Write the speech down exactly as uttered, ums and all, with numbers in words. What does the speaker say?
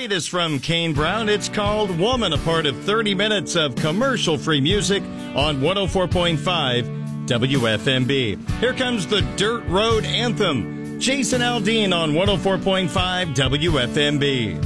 latest from Kane Brown. It's called Woman, a part of thirty minutes of commercial-free music on one oh four point five W F M B. Here comes the Dirt Road Anthem. Jason Aldean on one oh four point five W F M B.